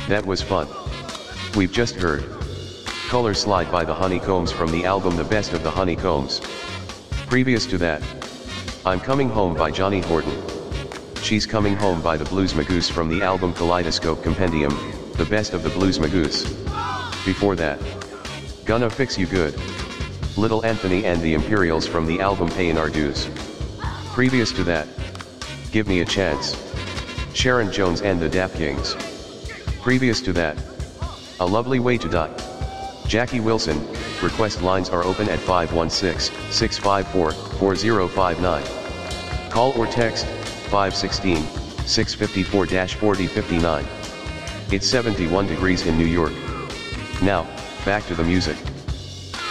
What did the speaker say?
That was fun. We've just heard Color Slide by the Honeycombs from the album The Best of the Honeycombs. Previous to that, I'm Coming Home by Johnny Horton. She's Coming Home by the Blues Magoos from the album Kaleidoscope Compendium, The Best of the Blues Magoos. Before that, Gonna Fix You Good, Little Anthony and the Imperials from the album Paying Our Dues. Previous to that, Give Me a Chance, Sharon Jones and the Dap Kings. Previous to that, A Lovely Way to Die, Jackie Wilson. Request lines are open at 516-654-4059. Call or text 516-654-4059. It's 71 degrees in New York. Now, back to the music.